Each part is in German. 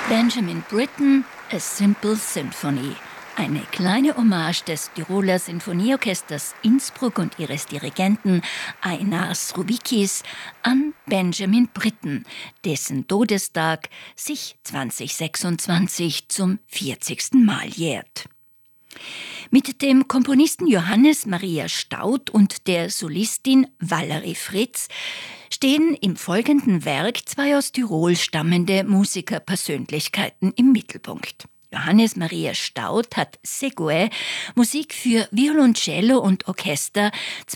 Benjamin Britten, A Simple Symphony. Eine kleine Hommage des Tiroler Sinfonieorchesters Innsbruck und ihres Dirigenten Einar Sruvikis an Benjamin Britten, dessen Todestag sich 2026 zum 40. Mal jährt. Mit dem Komponisten Johannes Maria Staudt und der Solistin Valerie Fritz stehen im folgenden Werk zwei aus Tirol stammende Musikerpersönlichkeiten im Mittelpunkt. Johannes Maria Staudt hat Segue, Musik für Violoncello und Orchester,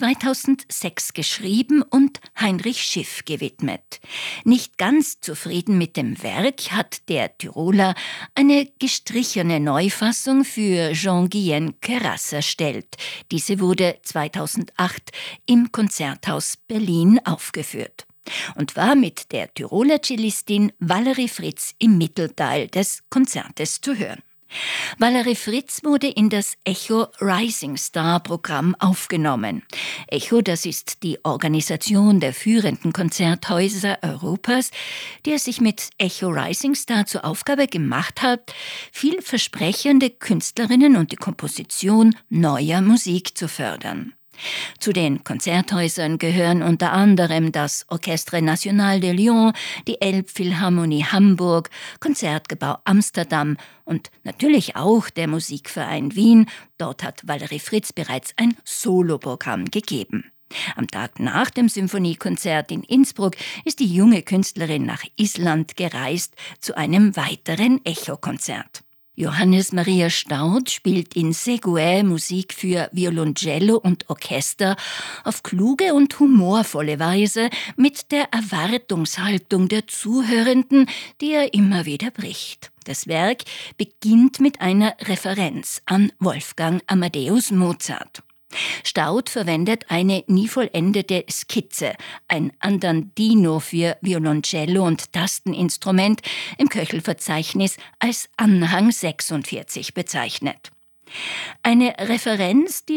2006 geschrieben und Heinrich Schiff gewidmet. Nicht ganz zufrieden mit dem Werk hat der Tiroler eine gestrichene Neufassung für Jean-Guyen Queyras erstellt. Diese wurde 2008 im Konzerthaus Berlin aufgeführt und war mit der Tiroler Cellistin Valerie Fritz im Mittelteil des Konzertes zu hören. Valerie Fritz wurde in das Echo Rising Star Programm aufgenommen. Echo, das ist die Organisation der führenden Konzerthäuser Europas, die es sich mit Echo Rising Star zur Aufgabe gemacht hat, vielversprechende Künstlerinnen und die Komposition neuer Musik zu fördern. Zu den Konzerthäusern gehören unter anderem das Orchestre National de Lyon, die Elbphilharmonie Hamburg, Konzertgebouw Amsterdam und natürlich auch der Musikverein Wien. Dort hat Valerie Fritz bereits ein Soloprogramm gegeben. Am Tag nach dem Symphoniekonzert in Innsbruck ist die junge Künstlerin nach Island gereist zu einem weiteren Echo-Konzert. Johannes Maria Staudt spielt in Segue Musik für Violoncello und Orchester auf kluge und humorvolle Weise mit der Erwartungshaltung der Zuhörenden, die er immer wieder bricht. Das Werk beginnt mit einer Referenz an Wolfgang Amadeus Mozart. Staudt verwendet eine nie vollendete Skizze, ein Andantino für Violoncello und Tasteninstrument, im Köchelverzeichnis als Anhang 46 bezeichnet. Eine Referenz, die